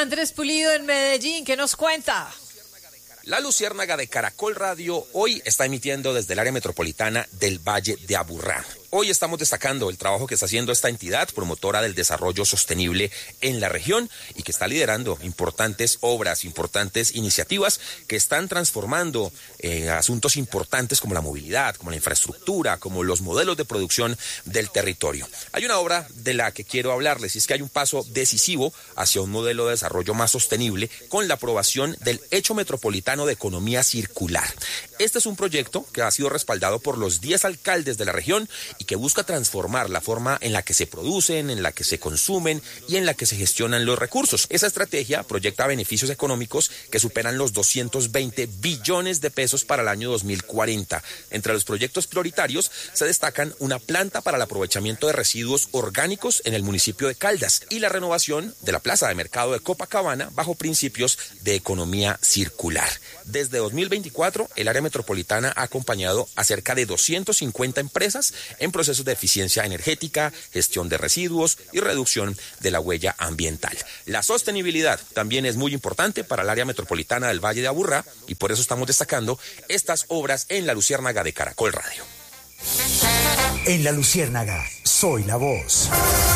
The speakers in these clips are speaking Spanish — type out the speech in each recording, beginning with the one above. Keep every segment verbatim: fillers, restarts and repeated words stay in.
Andrés Pulido en Medellín, ¿qué nos cuenta? La Luciérnaga de Caracol Radio hoy está emitiendo desde el área metropolitana del Valle de Aburrá. Hoy estamos destacando el trabajo que está haciendo esta entidad promotora del desarrollo sostenible en la región y que está liderando importantes obras, importantes iniciativas que están transformando eh, asuntos importantes como la movilidad, como la infraestructura, como los modelos de producción del territorio. Hay una obra de la que quiero hablarles y es que hay un paso decisivo hacia un modelo de desarrollo más sostenible con la aprobación del Hecho Metropolitano de Economía Circular. Este es un proyecto que ha sido respaldado por los diez alcaldes de la región y que busca transformar la forma en la que se producen, en la que se consumen y en la que se gestionan los recursos. Esa estrategia proyecta beneficios económicos que superan los doscientos veinte billones de pesos para el año dos mil cuarenta. Entre los proyectos prioritarios se destacan una planta para el aprovechamiento de residuos orgánicos en el municipio de Caldas y la renovación de la plaza de mercado de Copacabana bajo principios de economía circular. Desde dos mil veinticuatro, el área metropolitana ha acompañado a cerca de doscientas cincuenta empresas en procesos de eficiencia energética, gestión de residuos y reducción de la huella ambiental. La sostenibilidad también es muy importante para el área metropolitana del Valle de Aburrá y por eso estamos destacando estas obras en la Luciérnaga de Caracol Radio. En la Luciérnaga, soy la voz.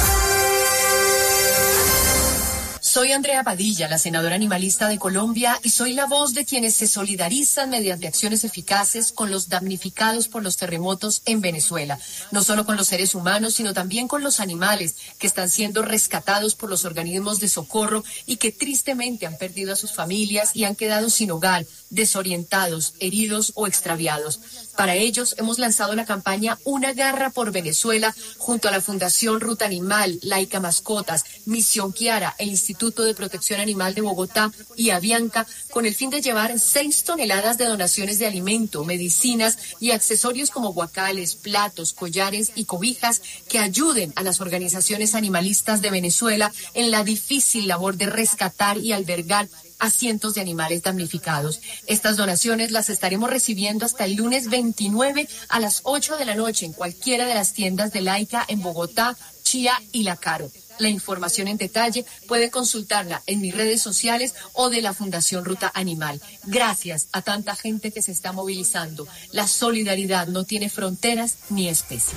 Soy Andrea Padilla, la senadora animalista de Colombia, y soy la voz de quienes se solidarizan mediante acciones eficaces con los damnificados por los terremotos en Venezuela. No solo con los seres humanos, sino también con los animales que están siendo rescatados por los organismos de socorro y que tristemente han perdido a sus familias y han quedado sin hogar, desorientados, heridos o extraviados. Para ellos hemos lanzado la campaña Una Garra por Venezuela junto a la Fundación Ruta Animal, Laica Mascotas, Misión Kiara, el Instituto de Protección Animal de Bogotá y Avianca, con el fin de llevar seis toneladas de donaciones de alimento, medicinas y accesorios como guacales, platos, collares y cobijas que ayuden a las organizaciones animalistas de Venezuela en la difícil labor de rescatar y albergar a cientos de animales damnificados. Estas donaciones las estaremos recibiendo hasta el lunes veintinueve a las ocho de la noche en cualquiera de las tiendas de Laica en Bogotá, Chía y La Caro. La información en detalle puede consultarla en mis redes sociales o de la Fundación Ruta Animal. Gracias a tanta gente que se está movilizando. La solidaridad no tiene fronteras ni especies.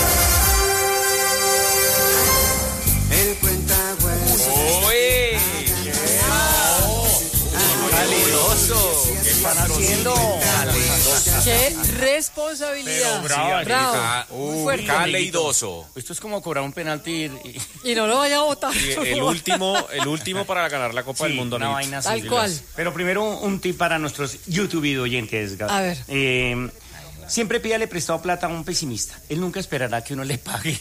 El cuentahuesos. ¡Oye! ¡Calidoso! ¿Qué están haciendo? ¡Qué responsabilidad! Pero bravo, bravo. Muy fuerte. Caleidoso. Esto es como cobrar un penalti y, Y no lo vaya a votar. Y el último, el último para ganar la Copa sí, del Mundo. una ¿no? vaina así. Tal cual. Pero primero un tip para nuestros YouTube oyentes. A ver. Eh, siempre pídale prestado plata a un pesimista. Él nunca esperará que uno le pague.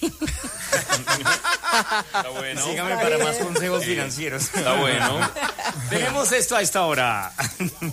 Está bueno. Sígame para más consejos financieros. Está bueno. Tenemos esto a esta hora.